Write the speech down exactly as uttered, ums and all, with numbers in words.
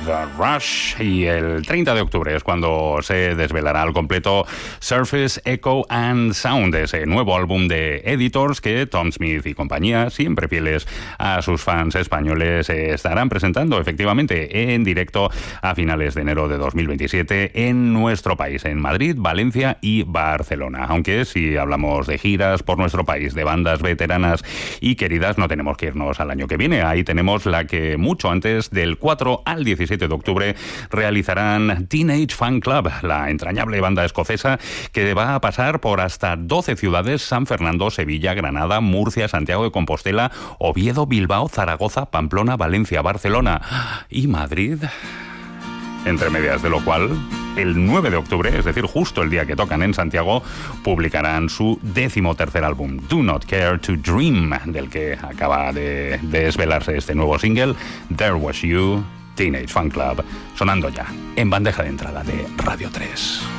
The Rush, y el treinta de octubre es cuando se desvelará al completo Surface, Echo and Sound, ese nuevo álbum de Editors que Tom Smith y compañía, siempre fieles a sus fans españoles, estarán presentando efectivamente en directo a finales de enero de dos mil veintisiete en nuestro país, en Madrid, Valencia y Barcelona. Aunque si hablamos de giras por nuestro país, de bandas veteranas y queridas, no tenemos que irnos al año que viene. Ahí tenemos la que mucho antes, del cuatro al diecisiete de octubre, realizarán Teenage Fan Club, la entrañable banda escocesa que va a pasar por hasta doce ciudades: San Fernando, Sevilla, Granada, Murcia, Santiago de Compostela, Oviedo, Bilbao, Zaragoza, Pamplona, Valencia, Barcelona y Madrid. Entre medias de lo cual, el nueve de octubre, es decir, justo el día que tocan en Santiago, publicarán su décimo tercer álbum, Do Not Care to Dream, del que acaba de, de desvelarse este nuevo single, There Was You, Teenage Fan Club, sonando ya en bandeja de entrada de Radio tres.